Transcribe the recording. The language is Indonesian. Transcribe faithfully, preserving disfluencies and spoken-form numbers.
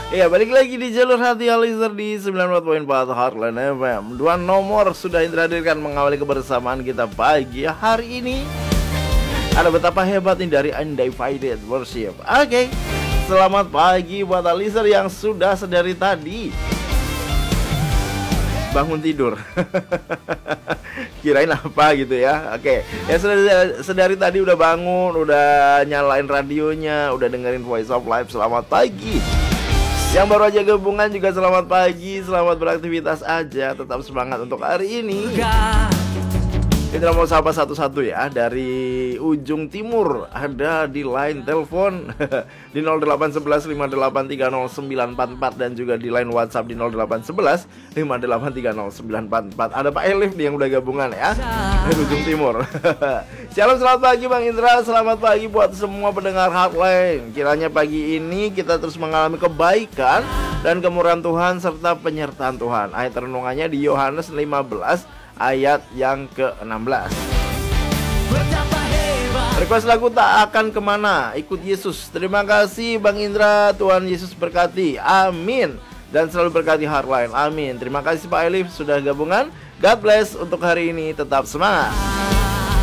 Iya, balik lagi di jalur hati Alizer di sembilan puluh empat koma empat Heartland F M. Dua nomor sudah hadirkan mengawali kebersamaan kita pagi hari ini. Ada betapa hebat ini dari Undivided Worship. Oke, selamat pagi buat Alizer yang sudah sedari tadi bangun tidur. Kirain apa gitu ya. Oke, ya sedari, sedari tadi udah bangun, udah nyalain radionya, udah dengerin Voice of Life. Selamat pagi. Yang baru aja gabungan juga selamat pagi, selamat beraktivitas aja, tetap semangat untuk hari ini. Kita mau sapa satu-satu ya. Dari ujung timur ada di line telepon di nol delapan satu satu lima delapan tiga nol sembilan empat empat dan juga di line WhatsApp di nol delapan satu satu lima delapan tiga nol sembilan empat empat. Ada Pak Elif nih yang udah gabungan ya dari ujung timur. Shalom, selamat pagi Bang Indra, selamat pagi buat semua pendengar Heartline. Kiranya pagi ini kita terus mengalami kebaikan dan kemurahan Tuhan serta penyertaan Tuhan. Ayat renungannya di Yohanes lima belas ayat yang ke enam belas. Request lagu tak akan kemana, ikut Yesus. Terima kasih Bang Indra, Tuhan Yesus berkati, amin. Dan selalu berkati Heartline, amin. Terima kasih Pak Elif sudah gabungan. God bless untuk hari ini, tetap semangat.